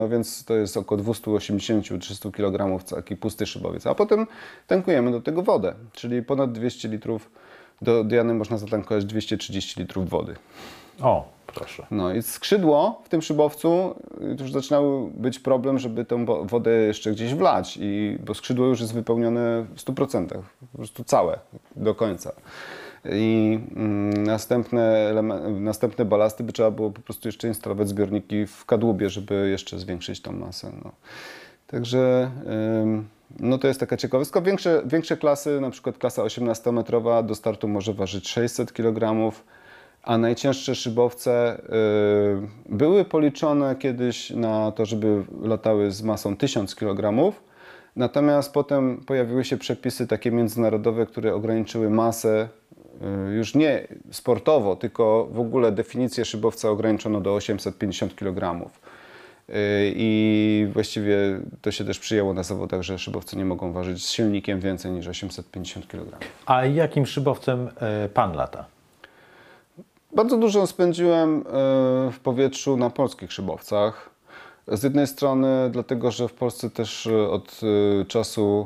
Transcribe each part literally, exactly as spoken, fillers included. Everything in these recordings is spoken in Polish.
No więc to jest około dwieście osiemdziesiąt do trzystu kilogramów taki pusty szybowiec. A potem tankujemy do tego wodę, czyli ponad dwieście litrów. Do Diany można zatankować dwieście trzydzieści litrów wody. O, proszę. No i skrzydło w tym szybowcu już zaczynał być problem, żeby tę wodę jeszcze gdzieś wlać, i, bo skrzydło już jest wypełnione w stu procentach, po prostu całe, do końca. I mm, następne, następne balasty by trzeba było po prostu jeszcze instalować zbiorniki w kadłubie, żeby jeszcze zwiększyć tą masę. No. Także ym, no to jest taka ciekawostka. Większe, większe klasy, na przykład klasa osiemnastometrowa do startu może ważyć sześćset kilogramów, a najcięższe szybowce y, były policzone kiedyś na to, żeby latały z masą tysiąc kilogramów. Natomiast potem pojawiły się przepisy takie międzynarodowe, które ograniczyły masę y, już nie sportowo, tylko w ogóle definicję szybowca ograniczono do osiemset pięćdziesiąt kilogramów. Y, I właściwie to się też przyjęło na zawodach, że szybowce nie mogą ważyć z silnikiem więcej niż osiemset pięćdziesiąt kilogramów. A jakim szybowcem y, pan lata? Bardzo dużo spędziłem w powietrzu na polskich szybowcach. Z jednej strony dlatego, że w Polsce też od czasu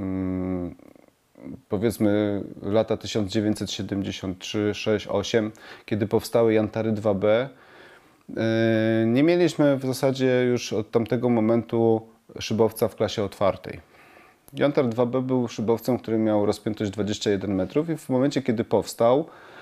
powiedzmy lata tysiąc dziewięćset siedemdziesiąt trzy, sześć, osiem, kiedy powstały Jantary dwa B, nie mieliśmy w zasadzie już od tamtego momentu szybowca w klasie otwartej. Jantar dwa B był szybowcem, który miał rozpiętość dwadzieścia jeden metrów, i w momencie, kiedy powstał,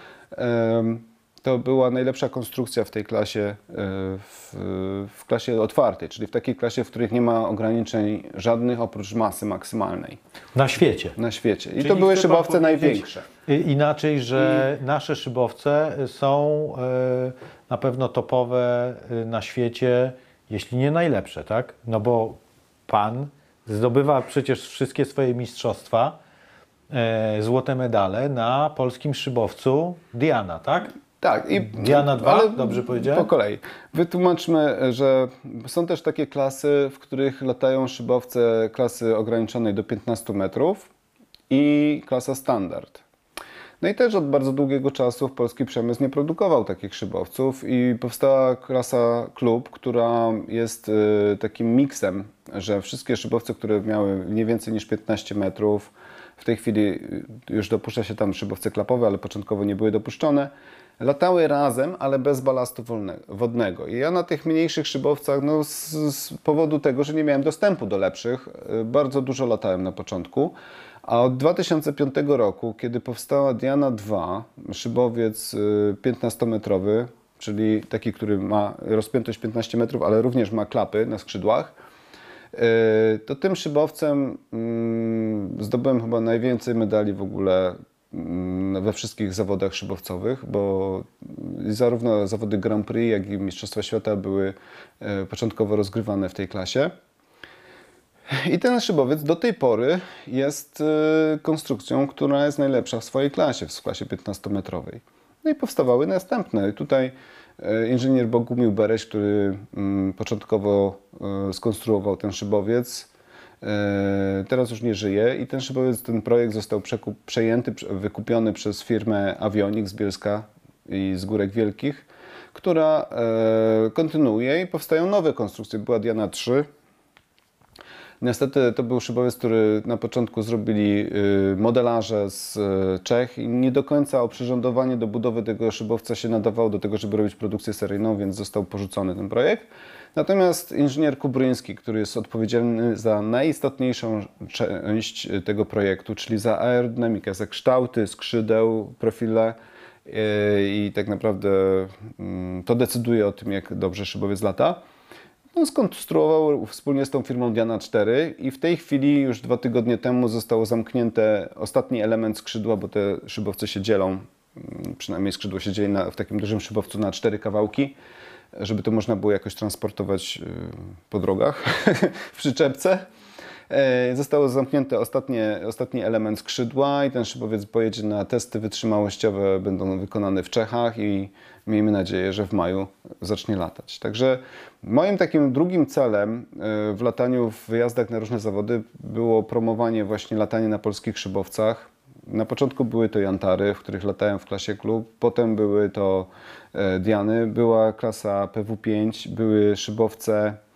to była najlepsza konstrukcja w tej klasie, w, w klasie otwartej, czyli w takiej klasie, w których nie ma ograniczeń żadnych oprócz masy maksymalnej. Na świecie? Na świecie. I Czyli to były szybowce największe. Inaczej, że I... nasze szybowce są y, na pewno topowe y, na świecie, jeśli nie najlepsze, tak? No bo pan zdobywa przecież wszystkie swoje mistrzostwa, y, złote medale na polskim szybowcu Diana, tak? Tak. I, Diana dwa, ale dobrze powiedziałem? Po kolei. Wytłumaczmy, że są też takie klasy, w których latają szybowce klasy ograniczonej do piętnastu metrów i klasa standard. No i też od bardzo długiego czasu polski przemysł nie produkował takich szybowców i powstała klasa klub, która jest y, takim miksem, że wszystkie szybowce, które miały nie więcej niż piętnaście metrów, w tej chwili już dopuszcza się tam szybowce klapowe, ale początkowo nie były dopuszczone, latały razem, ale bez balastu wodnego. I ja na tych mniejszych szybowcach, no z, z powodu tego, że nie miałem dostępu do lepszych, bardzo dużo latałem na początku. A od dwa tysiące piątego roku, kiedy powstała Diana dwa, szybowiec piętnastometrowy, czyli taki, który ma rozpiętość piętnaście metrów, ale również ma klapy na skrzydłach, to tym szybowcem zdobyłem chyba najwięcej medali w ogóle we wszystkich zawodach szybowcowych, bo zarówno zawody Grand Prix, jak i Mistrzostwa Świata były początkowo rozgrywane w tej klasie. I ten szybowiec do tej pory jest konstrukcją, która jest najlepsza w swojej klasie, w klasie piętnastometrowej. No i powstawały następne. Tutaj inżynier Bogumił Bereś, który początkowo skonstruował ten szybowiec, teraz już nie żyje, i ten szybowiec, ten projekt został przekup, przejęty, wykupiony przez firmę Avionik z Bielska i z Górek Wielkich, która kontynuuje, i powstają nowe konstrukcje. Była Diana trzy. Niestety to był szybowiec, który na początku zrobili modelarze z Czech i nie do końca oprzyrządowanie do budowy tego szybowca się nadawało do tego, żeby robić produkcję seryjną, więc został porzucony ten projekt. Natomiast inżynier Kubryński, który jest odpowiedzialny za najistotniejszą część tego projektu, czyli za aerodynamikę, za kształty skrzydeł, profile, i tak naprawdę to decyduje o tym, jak dobrze szybowiec lata, no, skonstruował wspólnie z tą firmą Diana cztery, i w tej chwili już dwa tygodnie temu zostało zamknięte ostatni element skrzydła, bo te szybowce się dzielą, przynajmniej skrzydło się dzieli na, w takim dużym szybowcu na cztery kawałki, żeby to można było jakoś transportować po drogach w przyczepce. Zostało zamknięte ostatnie, ostatni element skrzydła, i ten szybowiec pojedzie na testy wytrzymałościowe, będą wykonane w Czechach, i miejmy nadzieję, że w maju zacznie latać. Także moim takim drugim celem w lataniu, w wyjazdach na różne zawody było promowanie właśnie latania na polskich szybowcach. Na początku były to Jantary, w których latałem w klasie klub, potem były to Diany, była klasa P W pięć, były szybowce